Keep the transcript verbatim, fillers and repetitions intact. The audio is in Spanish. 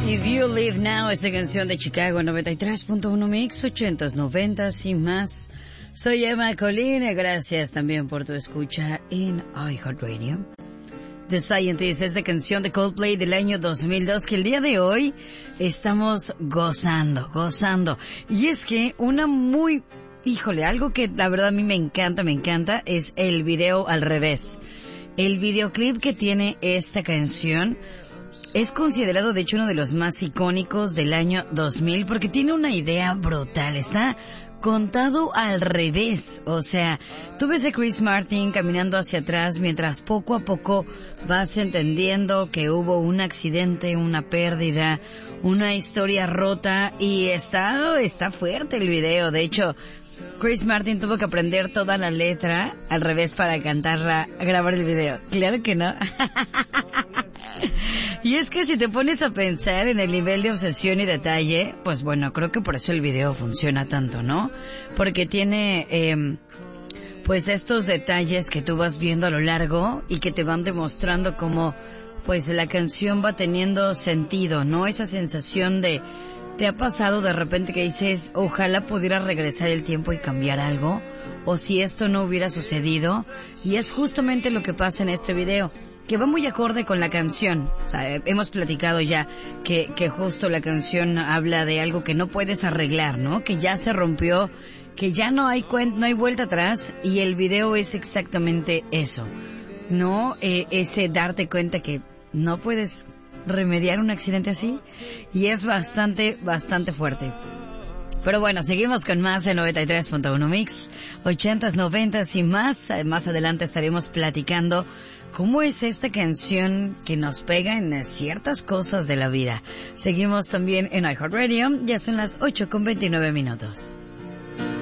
If You Live Now, esta canción de Chicago noventa y tres punto uno Mix, ochentas, noventas y más. Soy Emma Colina, gracias también por tu escucha en iHeartRadio. The Scientist es de canción de Coldplay del año dos mil dos, que el día de hoy estamos gozando, gozando. Y es que una muy, híjole, algo que la verdad a mí me encanta, me encanta, es el video al revés. El videoclip que tiene esta canción es considerado de hecho uno de los más icónicos del año dos mil porque tiene una idea brutal, está contado al revés, o sea, tú ves a Chris Martin caminando hacia atrás mientras poco a poco vas entendiendo que hubo un accidente, una pérdida, una historia rota y está, está fuerte el video. De hecho, Chris Martin tuvo que aprender toda la letra al revés para cantarla, grabar el video. Claro que no. Y es que si te pones a pensar en el nivel de obsesión y detalle, pues bueno, creo que por eso el video funciona tanto, ¿no? Porque tiene, eh, pues estos detalles que tú vas viendo a lo largo y que te van demostrando cómo, pues la canción va teniendo sentido, ¿no? Esa sensación de, ¿te ha pasado de repente que dices, ojalá pudiera regresar el tiempo y cambiar algo? O si esto no hubiera sucedido. Y es justamente lo que pasa en este video, que va muy acorde con la canción. O sea, hemos platicado ya que, que justo la canción habla de algo que no puedes arreglar, ¿no? Que ya se rompió, que ya no hay cuen- no hay vuelta atrás, y el video es exactamente eso, ¿no? Eh, ese darte cuenta que no puedes remediar un accidente así, y es bastante, bastante fuerte. Pero bueno, seguimos con más en noventa y tres punto uno Mix, ochentas, noventas y más. Más adelante estaremos platicando cómo es esta canción que nos pega en ciertas cosas de la vida. Seguimos también en iHeartRadio, ya son las ocho con veintinueve minutos.